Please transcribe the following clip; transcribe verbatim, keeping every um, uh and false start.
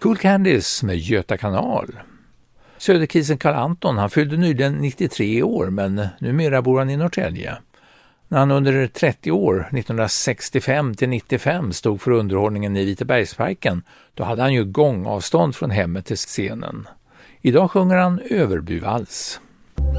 Cool Candies med Göta kanal. Söderkisen Carl Anton, han fyllde nyligen nittiotre år, men numera bor han i Norrtälje. När han under trettio år, nittonhundrasextiofem till nittiofem, stod för underhållningen i Vitebergsparken, då hade han ju gångavstånd från hemmet till scenen. Idag sjunger han Överbyvals.